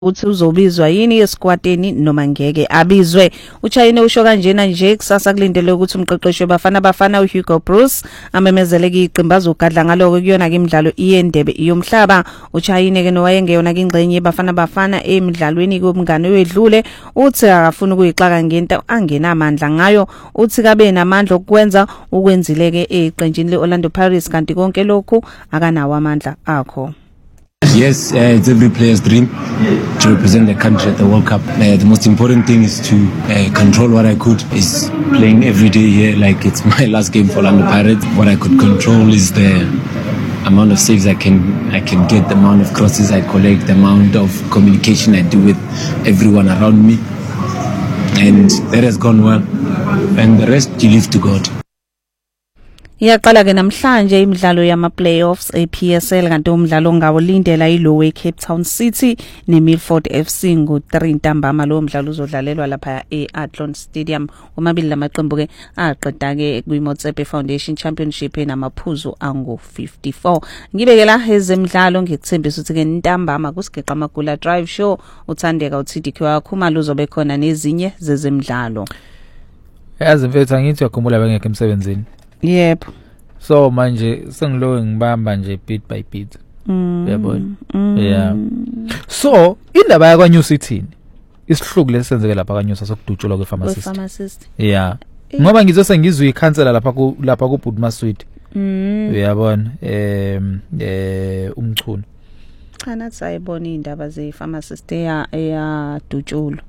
uthi uzobizwa yini esquadeni noma ngeke abizwe. uChayine usho kanjena nje kusasa kulindele ukuthi umqeqeshi wabafana uHugo Bruce amemezeleke iqembu azogadla ngaloko kuyona ke imidlalo iyendebe yomhlaba. uChayine ke nowayengeyona ke ingxenye yabafana emidlalweni komngane wedlule uthi akafuna ukuyixaka ngento angenamandla ngayo. uthi kabe namandla okwenza ukwenzileke eqenjini leOrlando Pirates kanti konke lokhu akanawo amandla akho. Yes, it's every player's dream to represent the country at the World Cup. The most important thing is to control what I could, is playing every day here like it's my last game for Orlando Pirates. What I could control is the amount of saves I can get, the amount of crosses I collect, the amount of communication I do with everyone around me. And that has gone well. And the rest you leave to God. Iyaqala ke namhlanje imidlalo yama playoffs ePSL kanti umdlalo ngawolindela iLowe Cape Town City neMilford FC ngo3 ntambama. Lo mdlalo uzodlalelwa lapha eAthlone Stadium. Omabili lamaqembu ke aqeda ke kwiMotsepe Foundation Championship enamaphuzu angu54. Ngibeke la ezemidlalo ngikuthembisa ukuthi ke ntambama kusigeqa amagula drive show uthandeka uTDK wakho mali uzobe khona nezinye zezemidlalo. Yazi mfethu angithi uyakhumbula bengekho emsebenzini. Yep. So manje sengilowe ngibamba nje bit by bit. Yabona. Yeah. So indaba yakwa New City isihluku lesenzeke lapha ka News sokudutshulwa kwePharmacist. Yeah. Ngoba ngizose ngizwe ikhansela lapha ku Budma Suite. Uyabona umchunu. Cha nathi sayibona indaba zePharmacist eyadutshulwa.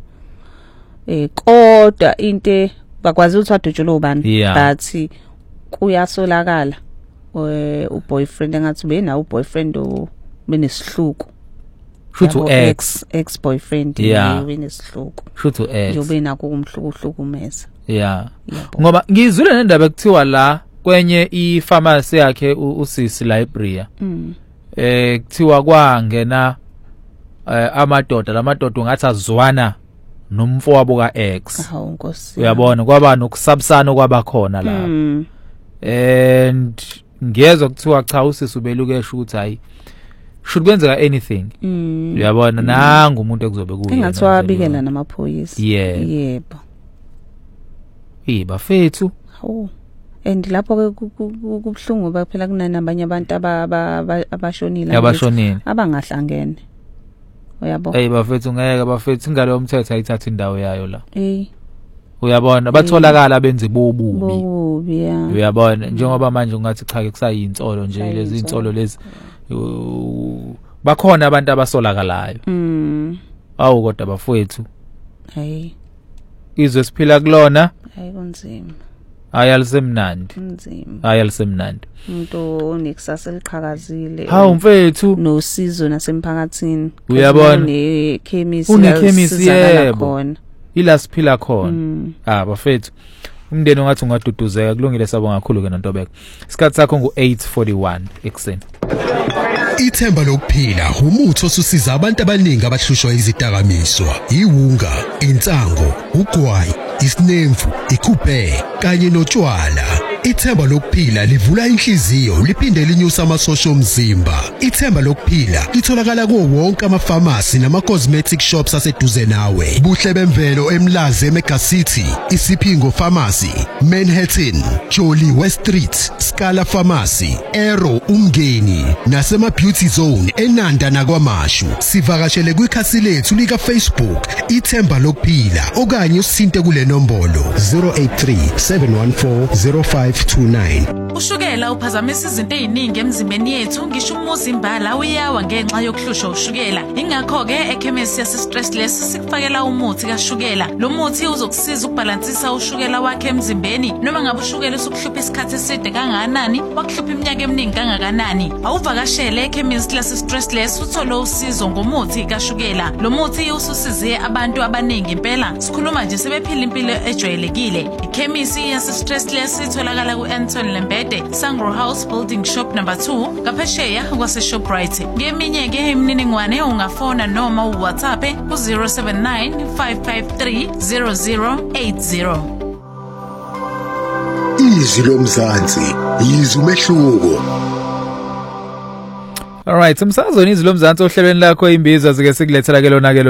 Kodwa into bakwazi ukuthi wadutshulwa ubani but kuyasolakala uboyfriend engathi bena uboyfriend obenesihluku shuthu ex boyfriend wenesihluku shuthu ex njobe nako umhlukumeza. Yeah. Ngoba ngizwile nendaba ekuthiwa la kwenye ipharmacy yakhe usisi library kuthiwa kwangena amadoda lamadoda ngathi azwana nomfowabo ka ex. Hawu Nkosi. Uyabona kwaba nokusabsana kwabakhona la. And ngiyezwa kuthiwa cha usisi ubelukesha ukuthi hayi should kwenzeka anything. Uyabona nanga umuntu ekuzobe kuyo. Engathi wabikela namaphoyisa. Yebo. Bafethu. Hawu. And lapho ke kubhlungu baphela kunanabanye abantu abashonile abangahlangene. Uyabo. Bafethu ngeke bafethu ingalo yomthetho ayithatha indawo yayo la. Uyabona batholakala benze bobubi. Uyabona njengoba manje ungathi cha ke kusayinsolo nje lezi insolo lezi bakhona abantu abasolakalayo. Awu kodwa bafethu. Izwe siphila kulona. Kunzima. Ayalisemnandi. Ayalisemnandi. Umuntu onekusasa eliqhakazile. Hawu mfethu nosizo nasemphakathini. Uyabona unekhemisi yebo. Ila siphila khona. Bafethu umndeni ongathi ungaduduzeka kulungile sabonga kakhulu ke noNtobeko. Isikhathi sakho ngu8:41 ekseni. Ithemba lokuphila umuthi osusiza abantu abaningi abahlushwa izidakamizwa, iwunga, insango, ugwayi, isinemfu, ikhuphe kanye notshwala. Ithemba lokuphila livula inhliziyo liphinde linyusa amasosha omzimba. Ithemba lokuphila litholakala kuwo wonke amafamasi nama-cosmetic shops aseduze nawe. Buhle bemvelo eMlazi eMega City, iSiphingo Pharmacy, Manhattan, Jolly West Street, Scala Pharmacy, Aero Umngeni nasema Beauty Zone eNanda nakwaMashu. Sivakashele kwikhasi lethu lika Facebook Ithemba lokuphila okanye usinte kule nombolo 0837140529. Ushukela uphazamisa izinto eziningi emzimbeni yethu ngisho umuzimbala uyawa ngenxa yokuhlushwa ushukela. Ingakho ke ekhemisi yasistressless sikufakela umuthi kaShukela. Lo muthi uzokusiza ukubalansisa ushukela wakhe emzimbeni noma ngabe ushukela usukuhlupha isikhathi eside kangakanani wakuhlupha iminyaka eminingi kangakanani. Awuvakashele ekhemisi yasistressless uthole usizo ngomuthi kaShukela. Lo muthi ususize abantu abaningi impela. Sikhuluma nje sebephila impilo ejwayelekile. Ikhemisi yasistressless itholakala ku-Anton Lembede, Sangro House Building Shop number 2, Kaphesheya kwase-Shoprite. Ngeminye ke imininingwane ungafona noma uWhatsApp ku-079 553 0080. Izwi lomzansi, izwi umehluko. Alright, umsazweni izilo mzansi ohlelweni lakho imbiza zike sikulethela ke lona ke